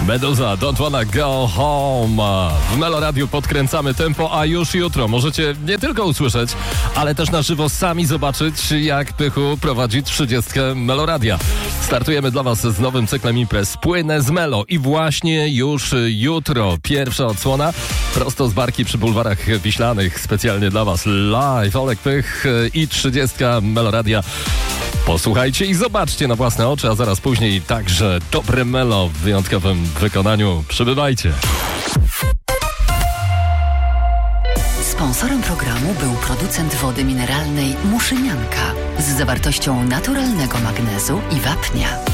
Meduza, Don't Wanna Go Home. W Meloradiu podkręcamy tempo, a już jutro możecie nie tylko usłyszeć, ale też na żywo sami zobaczyć, jak Pychu prowadzi 30 Meloradia. Startujemy dla Was z nowym cyklem imprez Płynę z Melo i właśnie już jutro pierwsza odsłona prosto z barki przy bulwarach Wiślanych. Specjalnie dla Was live Olek Pych i 30 Meloradia. Posłuchajcie i zobaczcie na własne oczy, a zaraz później także dobre Melo w wyjątkowym wykonaniu. Przybywajcie. Sponsorem programu był producent wody mineralnej Muszynianka z zawartością naturalnego magnezu i wapnia.